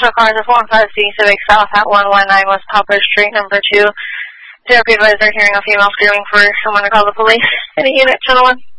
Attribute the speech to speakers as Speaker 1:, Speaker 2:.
Speaker 1: Special cars at 150 Civic South at 119 West Poplar Street, number 2. Therapy advisor hearing a female screaming for someone to call the police. Any unit, gentlemen?